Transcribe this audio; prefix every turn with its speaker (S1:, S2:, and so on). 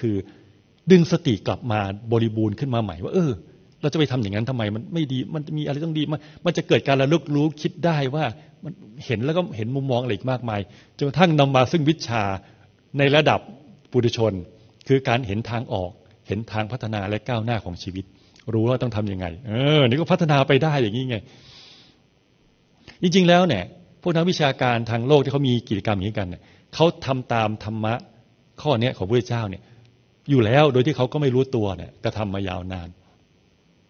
S1: คือดึงสติกลับมาบริบูรณ์ขึ้นมาใหม่ว่าเราจะไปทำอย่างนั้นทำไมมันไม่ดีมันมีอะไรต้องดีมันจะเกิดการระลึกรู้คิดได้ว่ามันเห็นแล้วก็เห็นมุมมองอะไรอีกมากมายจนกระทั่งนำมาซึ่งวิชาในระดับปุถุชนคือการเห็นทางออกเห็นทางพัฒนาและก้าวหน้าของชีวิตรู้ว่าต้องทำยังไงนี่ก็พัฒนาไปได้อย่างนี้ไงจริงๆแล้วเนี่ยพวกนักวิชาการทางโลกที่เขามีกิจกรรมอย่างนี้กันเนี่ยเขาทำตามธรรมะข้อนี้ของพระเจ้าเนี่ยอยู่แล้วโดยที่เขาก็ไม่รู้ตัวเนี่ยกระทำมายาวนาน